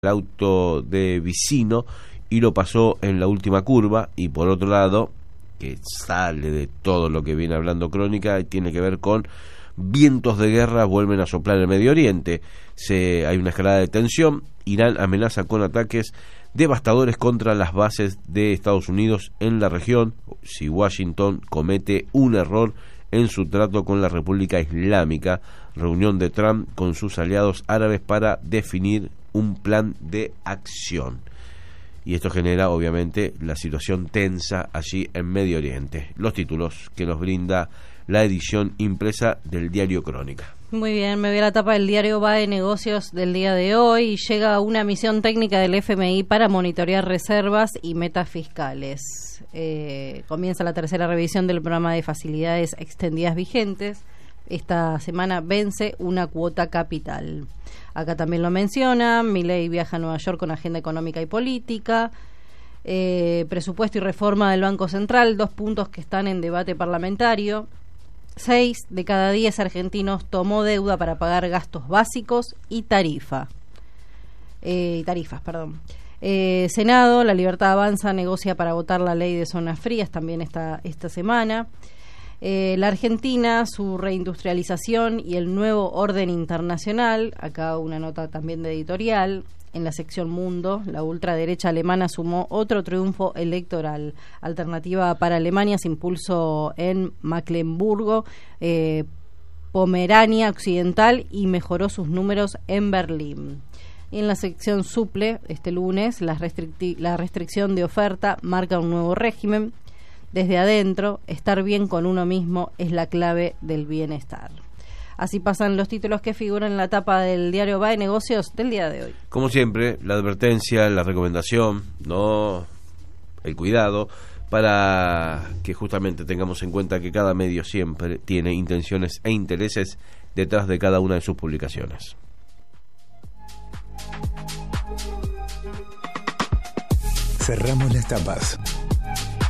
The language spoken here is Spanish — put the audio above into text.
el auto de Vicino y lo pasó en la última curva. Y por otro lado, que sale de todo lo que viene hablando Crónica, y tiene que ver con vientos de guerra vuelven a soplar en el Medio Oriente. Hay una escalada de tensión. Irán amenaza con ataques devastadores contra las bases de Estados Unidos en la región si Washington comete un error en su trato con la República Islámica. Reunión de Trump con sus aliados árabes para definir un plan de acción. Y esto genera obviamente la situación tensa allí en Medio Oriente. Los títulos que nos brinda la edición impresa del diario Crónica. Muy bien, me voy a la tapa del diario BAE Negocios del día de hoy. Llega una misión técnica del FMI para monitorear reservas y metas fiscales. Comienza la tercera revisión del programa de facilidades extendidas vigentes. Esta semana vence una cuota capital. Acá también lo menciona. Milei viaja a Nueva York con agenda económica y política. Presupuesto y reforma del Banco Central, 2 puntos que están en debate parlamentario. 6 de cada 10 argentinos tomó deuda para pagar gastos básicos y tarifas. Senado, La Libertad Avanza negocia para votar la ley de zonas frías también esta semana. La Argentina, su reindustrialización y el nuevo orden internacional. Acá una nota también de editorial. En la sección Mundo, la ultraderecha alemana sumó otro triunfo electoral. Alternativa para Alemania se impulsó en Mecklemburgo, Pomerania Occidental y mejoró sus números en Berlín. Y en la sección Suple, este lunes, la restricción de oferta marca un nuevo régimen. Desde adentro, estar bien con uno mismo es la clave del bienestar. Así pasan los títulos que figuran en la tapa del diario BAE Negocios del día de hoy. Como siempre, la advertencia, la recomendación, no el cuidado, para que justamente tengamos en cuenta que cada medio siempre tiene intenciones e intereses detrás de cada una de sus publicaciones. Cerramos las tapas.